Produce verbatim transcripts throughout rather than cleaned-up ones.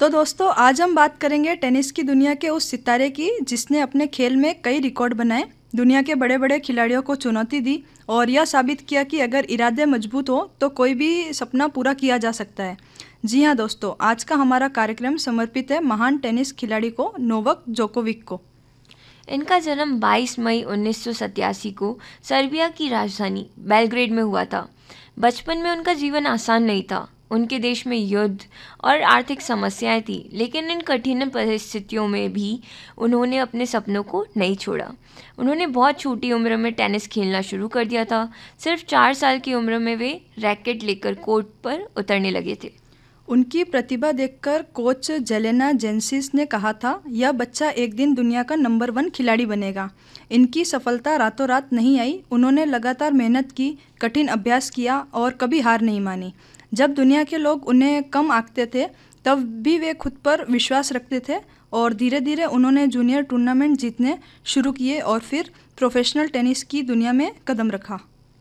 तो दोस्तों, आज हम बात करेंगे टेनिस की दुनिया के उस सितारे की जिसने अपने खेल में कई रिकॉर्ड बनाए, दुनिया के बड़े बड़े खिलाड़ियों को चुनौती दी और यह साबित किया कि अगर इरादे मजबूत हो तो कोई भी सपना पूरा किया जा सकता है। जी हाँ दोस्तों, आज का हमारा कार्यक्रम समर्पित है महान टेनिस खिलाड़ी को, नोवाक जोकोविक को। इनका जन्म बाईस मई उन्नीस सौ सत्तासी को सर्बिया की राजधानी बेलग्रेड में हुआ था। बचपन में उनका जीवन आसान नहीं था। उनके देश में युद्ध और आर्थिक समस्याएं थी, लेकिन इन कठिन परिस्थितियों में भी उन्होंने अपने सपनों को नहीं छोड़ा। उन्होंने बहुत छोटी उम्र में टेनिस खेलना शुरू कर दिया था। सिर्फ चार साल की उम्र में वे रैकेट लेकर कोर्ट पर उतरने लगे थे। उनकी प्रतिभा देखकर कोच जेलेना जेंसिस ने कहा था, यह बच्चा एक दिन दुनिया का नंबर वन खिलाड़ी बनेगा। इनकी सफलता रातों रात नहीं आई। उन्होंने लगातार मेहनत की, कठिन अभ्यास किया और कभी हार नहीं मानी। जब दुनिया के लोग उन्हें कम आंकते थे, तब भी वे खुद पर विश्वास रखते थे और धीरे धीरे उन्होंने जूनियर टूर्नामेंट जीतने शुरू किए और फिर प्रोफेशनल टेनिस की दुनिया में कदम रखा।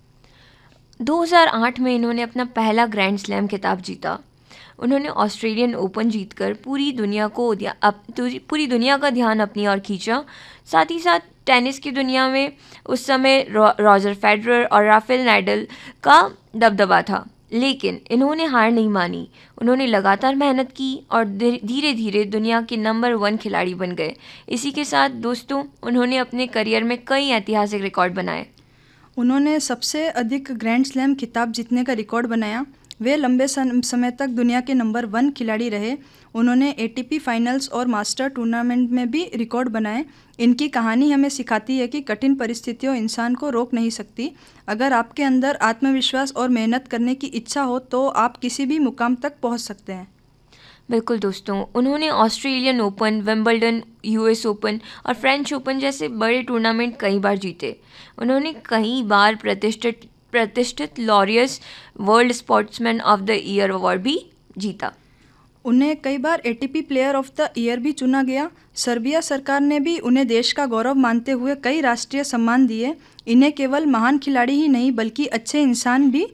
दो हज़ार आठ में इन्होंने अपना पहला ग्रैंड स्लैम खिताब जीता। उन्होंने ऑस्ट्रेलियन ओपन जीतकर पूरी दुनिया को अप, पूरी दुनिया का ध्यान अपनी ओर खींचा। साथ ही साथ टेनिस की दुनिया में उस समय रॉजर फेडरर और राफेल नाडाल का दबदबा था, लेकिन इन्होंने हार नहीं मानी। उन्होंने लगातार मेहनत की और धीरे धीरे दुनिया के नंबर वन खिलाड़ी बन गए। इसी के साथ दोस्तों, उन्होंने अपने करियर में कई ऐतिहासिक रिकॉर्ड बनाए। उन्होंने सबसे अधिक ग्रैंड स्लैम खिताब जीतने का रिकॉर्ड बनाया। वे लंबे समय तक दुनिया के नंबर वन खिलाड़ी रहे। उन्होंने एटीपी फाइनल्स और मास्टर टूर्नामेंट में भी रिकॉर्ड बनाए। इनकी कहानी हमें सिखाती है कि कठिन परिस्थितियों इंसान को रोक नहीं सकती। अगर आपके अंदर आत्मविश्वास और मेहनत करने की इच्छा हो तो आप किसी भी मुकाम तक पहुंच सकते हैं। बिल्कुल दोस्तों, उन्होंने Australian open, Wimbledon, US open और फ्रेंच ओपन जैसे बड़े टूर्नामेंट कई बार जीते। उन्होंने कई बार प्रतिष्ठित प्रतिष्ठित Laureus world sportsman of the year award भी जीता। उन्हें कई बार ATP player of the year भी चुना गया। सर्बिया सरकार ने भी उन्हें देश का गौरव मानते हुए कई राष्ट्रीय सम्मान दिए। इन्हें केवल महान खिलाड़ी ही नहीं बल्कि अच्छे इंसान भी आ,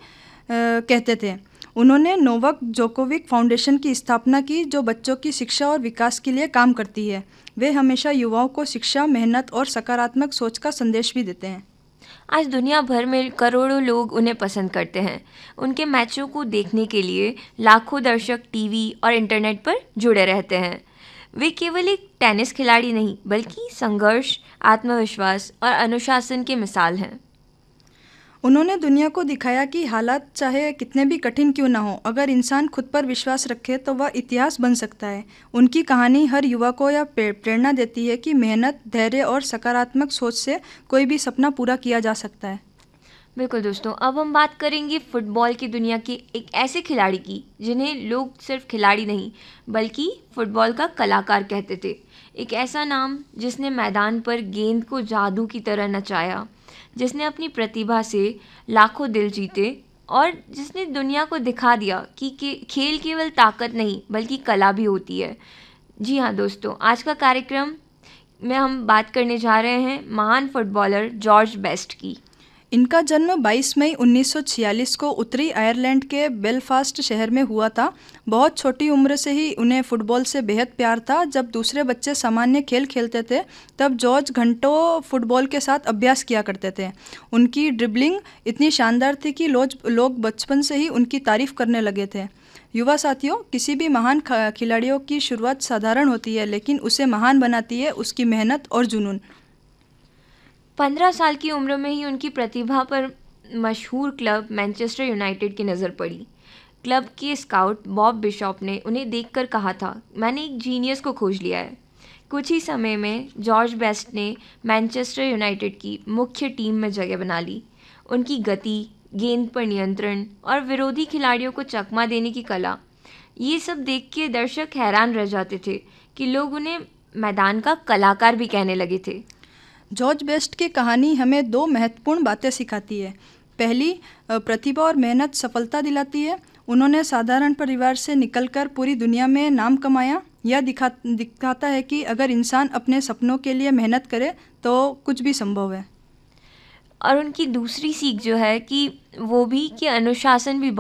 कहते थे। उन्होंने नोवाक जोकोविक फाउंडेशन की स्थापना की, जो बच्चों की शिक्षा और विकास के लिए काम करती है। वे हमेशा युवाओं को शिक्षा, मेहनत और सकारात्मक सोच का संदेश भी देते हैं। आज दुनिया भर में करोड़ों लोग उन्हें पसंद करते हैं। उनके मैचों को देखने के लिए लाखों दर्शक टीवी और इंटरनेट पर जुड़े रहते हैं। वे केवल एक टेनिस खिलाड़ी नहीं बल्कि संघर्ष, आत्मविश्वास और अनुशासन की मिसाल हैं। उन्होंने दुनिया को दिखाया कि हालात चाहे कितने भी कठिन क्यों ना हो, अगर इंसान खुद पर विश्वास रखे तो वह इतिहास बन सकता है। उनकी कहानी हर युवा को यह प्रेरणा देती है कि मेहनत, धैर्य और सकारात्मक सोच से कोई भी सपना पूरा किया जा सकता है। बिल्कुल दोस्तों, अब हम बात करेंगे फुटबॉल की दुनिया के एक ऐसे खिलाड़ी की जिन्हें लोग सिर्फ खिलाड़ी नहीं बल्कि फुटबॉल का कलाकार कहते थे। एक ऐसा नाम जिसने मैदान पर गेंद को जादू की तरह नचाया, जिसने अपनी प्रतिभा से लाखों दिल जीते और जिसने दुनिया को दिखा दिया कि खेल केवल ताकत नहीं बल्कि कला भी होती है। जी हाँ दोस्तों, आज का कार्यक्रम में हम बात करने जा रहे हैं महान फुटबॉलर जॉर्ज बेस्ट की। इनका जन्म बाईस मई उन्नीस सौ छियालीस को उत्तरी आयरलैंड के बेलफास्ट शहर में हुआ था। बहुत छोटी उम्र से ही उन्हें फुटबॉल से बेहद प्यार था। जब दूसरे बच्चे सामान्य खेल खेलते थे, तब जॉर्ज घंटों फुटबॉल के साथ अभ्यास किया करते थे। उनकी ड्रिबलिंग इतनी शानदार थी कि लोग बचपन से ही उनकी तारीफ करने लगे थे। युवा साथियों, किसी भी महान खिलाड़ियों की शुरुआत साधारण होती है, लेकिन उसे महान बनाती है उसकी मेहनत और जुनून। पंद्रह साल की उम्र में ही उनकी प्रतिभा पर मशहूर क्लब मैनचेस्टर यूनाइटेड की नज़र पड़ी। क्लब के स्काउट बॉब बिशॉप ने उन्हें देखकर कहा था, मैंने एक जीनियस को खोज लिया है। कुछ ही समय में जॉर्ज बेस्ट ने मैनचेस्टर यूनाइटेड की मुख्य टीम में जगह बना ली। उनकी गति, गेंद पर नियंत्रण और विरोधी खिलाड़ियों को चकमा देने की कला, ये सब देख के दर्शक हैरान रह जाते थे कि लोग उन्हें मैदान का कलाकार भी कहने लगे थे। जॉर्ज बेस्ट की कहानी हमें दो महत्वपूर्ण बातें सिखाती है। पहली, प्रतिभा और मेहनत सफलता दिलाती है। उन्होंने साधारण परिवार से निकलकर पूरी दुनिया में नाम कमाया। यह दिखा दिखाता है कि अगर इंसान अपने सपनों के लिए मेहनत करे तो कुछ भी संभव है। और उनकी दूसरी सीख जो है कि वो भी कि अनुशासन भी